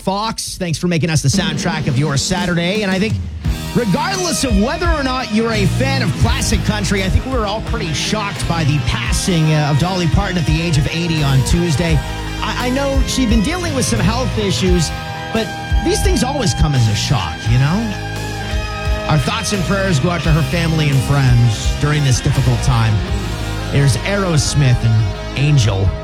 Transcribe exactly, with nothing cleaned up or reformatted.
Fox. Thanks for making us the soundtrack of your Saturday. And I think regardless of whether or not you're a fan of classic country, I think we were all pretty shocked by the passing uh, of Dolly Parton at the age of eighty on Tuesday. I, I know she'd been dealing with some health issues, but these things always come as a shock, you know? Our thoughts and prayers go out to her family and friends during this difficult time. There's Aerosmith and Angel.